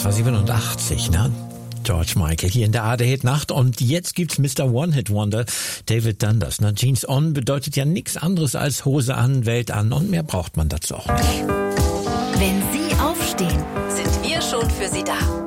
Das war 87, ne? George Michael hier in der ARD-Hit-Nacht. Und jetzt gibt's Mr. One-Hit-Wonder, David Dundas. Na, Jeans on bedeutet ja nichts anderes als Hose an, Welt an. Und mehr braucht man dazu auch nicht. Wenn Sie aufstehen, sind wir schon für Sie da.